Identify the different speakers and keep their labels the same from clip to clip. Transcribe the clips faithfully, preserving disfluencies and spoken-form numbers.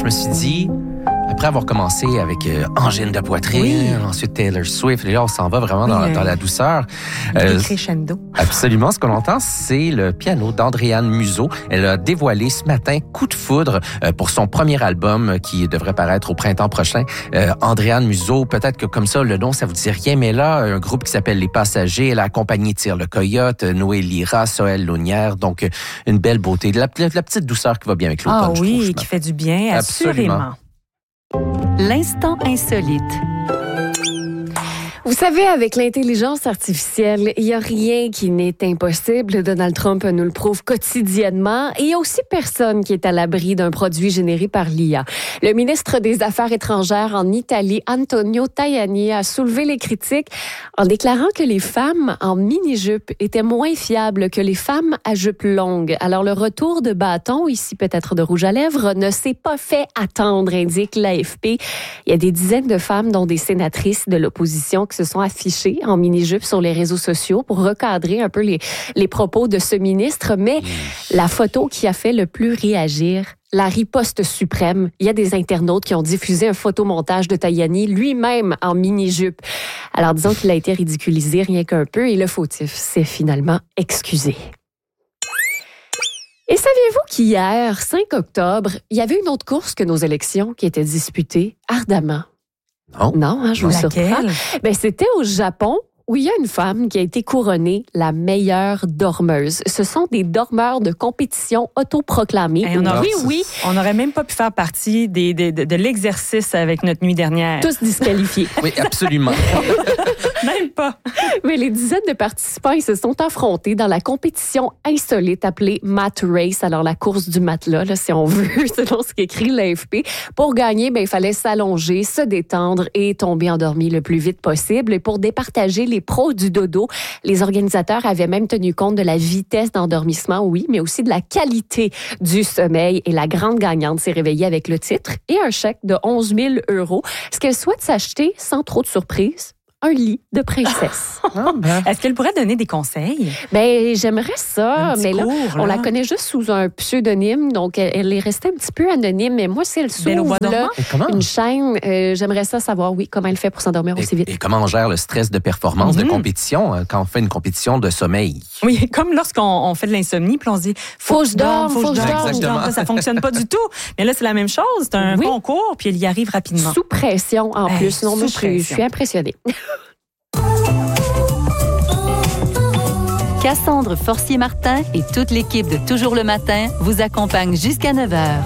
Speaker 1: je me suis dit, après avoir commencé avec euh, Angine de poitrine, oui. ensuite Taylor Swift, et là, on s'en va vraiment dans, oui, dans la douceur.
Speaker 2: Euh, crescendo.
Speaker 1: Absolument. Ce qu'on entend, c'est le piano d'Andréane Museau. Elle a dévoilé ce matin Coup de foudre euh, pour son premier album qui devrait paraître au printemps prochain. Euh, Andréane Museau, peut-être que comme ça, le nom, ça vous dit rien, mais là, un groupe qui s'appelle Les Passagers, elle a accompagné Tire le Coyote, Noé Lira, Soël Launière, donc une belle beauté. De la, de la petite douceur qui va bien avec l'automne,
Speaker 2: ah, oui,
Speaker 1: je trouve,
Speaker 2: qui fait du bien, assurément.
Speaker 1: Absolument.
Speaker 3: L'instant insolite.
Speaker 4: Vous savez, avec l'intelligence artificielle, il n'y a rien qui n'est impossible. Donald Trump nous le prouve quotidiennement. Et il y a aussi personne qui est à l'abri d'un produit généré par l'I A. Le ministre des Affaires étrangères en Italie, Antonio Tajani, a soulevé les critiques en déclarant que les femmes en mini-jupe étaient moins fiables que les femmes à jupe longue. Alors, le retour de bâton, ici peut-être de rouge à lèvres, ne s'est pas fait attendre, indique l'A F P. Il y a des dizaines de femmes, dont des sénatrices de l'opposition, qui se sont affichées en mini-jupe sur les réseaux sociaux pour recadrer un peu les, les propos de ce ministre. Mais la photo qui a fait le plus réagir, la riposte suprême, il y a des internautes qui ont diffusé un photomontage de Tajani, lui-même en mini-jupe. Alors disons qu'il a été ridiculisé rien qu'un peu et le fautif s'est finalement excusé. Et saviez-vous qu'hier, cinq octobre, il y avait une autre course que nos élections qui était disputée ardemment?
Speaker 1: Non,
Speaker 4: non hein, je vous surprends. Ben, c'était au Japon où il y a une femme qui a été couronnée la meilleure dormeuse. Ce sont des dormeurs de compétition autoproclamés.
Speaker 2: Hey, on aurait, oui, oui. On n'aurait même pas pu faire partie des, des, de, de l'exercice avec notre nuit dernière.
Speaker 4: Tous disqualifiés.
Speaker 1: Oui, absolument.
Speaker 2: Même pas.
Speaker 4: Mais les dizaines de participants, ils se sont affrontés dans la compétition insolite appelée Mat Race, alors la course du matelas, là, si on veut, selon ce qu'écrit l'A F P. Pour gagner, ben, il fallait s'allonger, se détendre et tomber endormi le plus vite possible. Et pour départager les pros du dodo, les organisateurs avaient même tenu compte de la vitesse d'endormissement, oui, mais aussi de la qualité du sommeil. Et la grande gagnante s'est réveillée avec le titre et un chèque de onze mille euros. Ce qu'elle souhaite s'acheter, sans trop de surprise, un lit de princesse.
Speaker 2: Ah, ben. Est-ce qu'elle pourrait donner des conseils?
Speaker 4: Ben, j'aimerais ça, mais là,
Speaker 2: cours, là,
Speaker 4: on la connaît juste sous un pseudonyme, donc elle est restée un petit peu anonyme. Mais moi, si elle s'ouvre là, une chaîne, euh, j'aimerais ça savoir, oui, comment elle fait pour s'endormir aussi vite.
Speaker 1: Et comment on gère le stress de performance, mm-hmm. de compétition, quand on fait une compétition de sommeil?
Speaker 2: Oui, comme lorsqu'on on fait de l'insomnie, puis on se dit, faut, faut que je dorme, faut que je dorme. Exactement. Ça fonctionne pas du tout. Mais là, c'est la même chose. C'est un oui. concours, puis elle y arrive rapidement.
Speaker 4: Sous pression, en hey, plus. Non, moi, je, je suis impressionnée.
Speaker 3: Cassandre Forcier-Martin et toute l'équipe de Toujours le matin vous accompagnent jusqu'à neuf heures.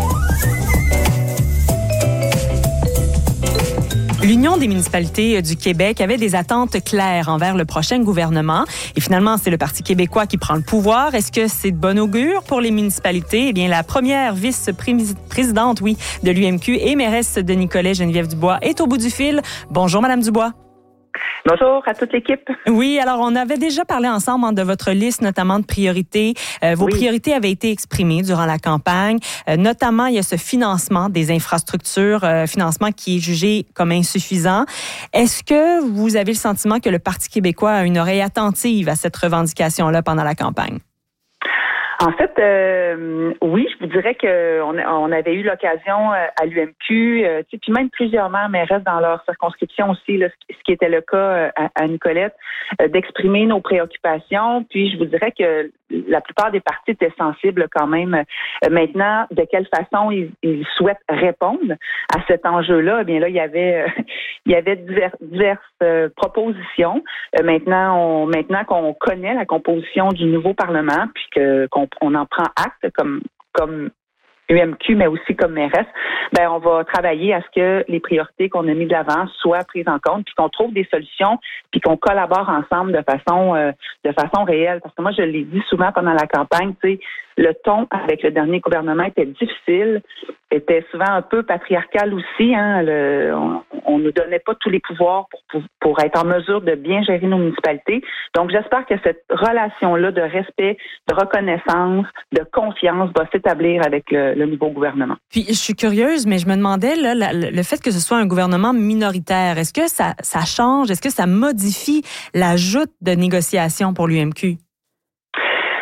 Speaker 2: L'Union des municipalités du Québec avait des attentes claires envers le prochain gouvernement. Et finalement, c'est le Parti québécois qui prend le pouvoir. Est-ce que c'est de bon augure pour les municipalités? Eh bien, la première vice-présidente, oui, de l'U M Q et mairesse de Nicolet, Geneviève Dubois, est au bout du fil. Bonjour, Madame Dubois.
Speaker 5: Bonjour à toute l'équipe.
Speaker 2: Oui, alors on avait déjà parlé ensemble hein, de votre liste, notamment de priorités. Euh, vos oui. priorités avaient été exprimées durant la campagne. Euh, notamment, il y a ce financement des infrastructures, euh, financement qui est jugé comme insuffisant. Est-ce que vous avez le sentiment que le Parti québécois a une oreille attentive à cette revendication-là pendant la campagne?
Speaker 5: En fait, euh, oui, je vous dirais que on, on avait eu l'occasion euh, à l'U M Q, euh, puis même plusieurs maires mairesses dans leur circonscription aussi, là, ce qui était le cas euh, à, à Nicolette, euh, d'exprimer nos préoccupations. Puis je vous dirais que la plupart des partis étaient sensibles quand même. Euh, maintenant, de quelle façon ils, ils souhaitent répondre à cet enjeu-là? Eh bien là, il y avait, euh, il y avait divers, diverses euh, propositions. Euh, maintenant, on, maintenant qu'on connaît la composition du nouveau Parlement, puis que qu'on on en prend acte comme comme U M Q, mais aussi comme mairesse, ben on va travailler à ce que les priorités qu'on a mis de l'avant soient prises en compte, puis qu'on trouve des solutions, puis qu'on collabore ensemble de façon euh, de façon réelle. Parce que moi, je l'ai dit souvent pendant la campagne, tu sais, le ton avec le dernier gouvernement était difficile, était souvent un peu patriarcal aussi. Hein, le, on, on ne donnait pas tous les pouvoirs pour, pour, pour être en mesure de bien gérer nos municipalités. Donc, j'espère que cette relation-là de respect, de reconnaissance, de confiance va s'établir avec le, le nouveau gouvernement.
Speaker 2: Puis, je suis curieuse, mais je me demandais, là, la, le fait que ce soit un gouvernement minoritaire, est-ce que ça, ça change, est-ce que ça modifie la joute de négociation pour l'U M Q?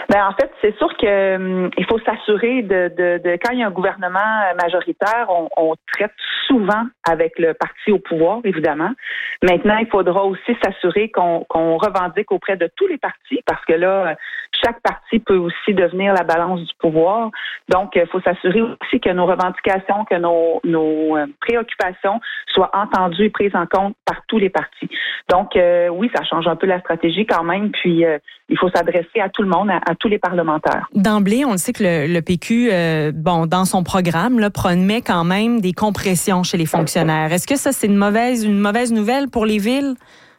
Speaker 5: Ben en fait, c'est sûr que hum, il faut s'assurer de, de, de quand il y a un gouvernement majoritaire, on, on traite souvent avec le parti au pouvoir, évidemment. Maintenant, il faudra aussi s'assurer qu'on, qu'on revendique auprès de tous les partis, parce que là, chaque parti peut aussi devenir la balance du pouvoir. Donc, il faut s'assurer aussi que nos revendications, que nos, nos préoccupations soient entendues et prises en compte par tous les partis. Donc, euh, oui, ça change un peu la stratégie quand même, puis euh, il faut s'adresser à tout le monde, à, à tous les parlementaires.
Speaker 2: D'emblée, on le sait que le, le P Q, euh, bon, dans son programme, là, promet quand même des compressions chez les fonctionnaires. Est-ce que ça, c'est une mauvaise, une mauvaise nouvelle pour les villes?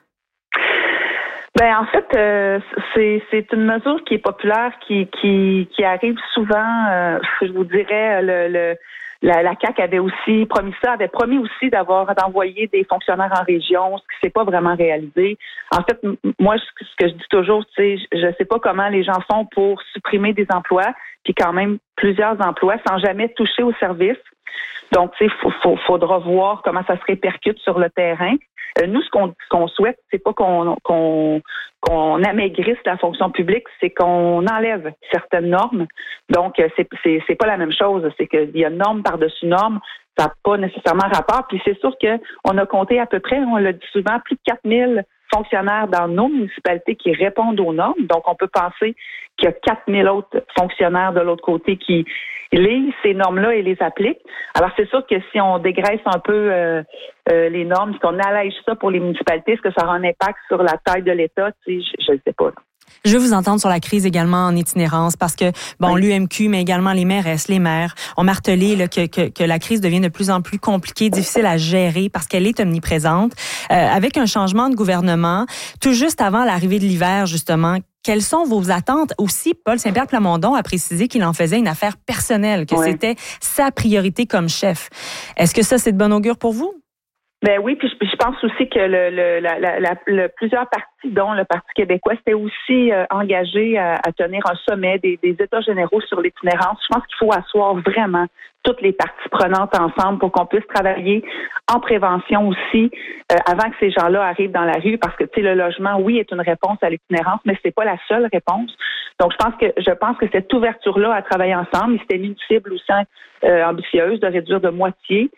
Speaker 5: Ben en fait, euh, c'est c'est une mesure qui est populaire, qui qui qui arrive souvent. Euh, je vous dirais le, le la, la C A Q avait aussi promis ça, avait promis aussi d'avoir d'envoyer des fonctionnaires en région, ce qui s'est pas vraiment réalisé. En fait, m- moi, ce que je dis toujours, c'est je sais pas comment les gens font pour supprimer des emplois, puis quand même plusieurs emplois sans jamais toucher au service. Donc, tu sais, faut, faut, faudra voir comment ça se répercute sur le terrain. Euh, nous, ce qu'on, ce qu'on souhaite, c'est pas qu'on, qu'on, qu'on amaigrisse la fonction publique, c'est qu'on enlève certaines normes. Donc, c'est, c'est, c'est pas la même chose. C'est qu'il y a norme par-dessus norme. Ça n'a pas nécessairement rapport. Puis c'est sûr qu'on a compté à peu près, on l'a dit souvent, plus de quatre mille fonctionnaires dans nos municipalités qui répondent aux normes. Donc, on peut penser qu'il y a quatre mille autres fonctionnaires de l'autre côté qui lisent ces normes-là et les appliquent. Alors, c'est sûr que si on dégraisse un peu euh, euh, les normes, si on allège ça pour les municipalités, est-ce que ça aura un impact sur la taille de l'État? Tu sais, je ne sais pas. Là.
Speaker 2: Je veux vous entendre sur la crise également en itinérance parce que, bon, oui. l'U M Q, mais également les mairesses, les maires ont martelé là, que, que, que la crise devient de plus en plus compliquée, difficile à gérer parce qu'elle est omniprésente. Euh, avec un changement de gouvernement, tout juste avant l'arrivée de l'hiver, justement, quelles sont vos attentes? Aussi, Paul Saint-Pierre Plamondon a précisé qu'il en faisait une affaire personnelle, que oui. c'était sa priorité comme chef. Est-ce que ça, c'est de bon augure pour vous?
Speaker 5: Ben oui, puis je, je pense aussi que le, le, la, la, la, le, plusieurs partis, dont le Parti québécois, s'était aussi euh, engagé à, à tenir un sommet des, des États généraux sur l'itinérance. Je pense qu'il faut asseoir vraiment toutes les parties prenantes ensemble pour qu'on puisse travailler en prévention aussi euh, avant que ces gens-là arrivent dans la rue, parce que tu sais, le logement, oui, est une réponse à l'itinérance, mais c'est pas la seule réponse. Donc, je pense que je pense que cette ouverture-là à travailler ensemble, c'était une cible aussi euh, ambitieuse de réduire de moitié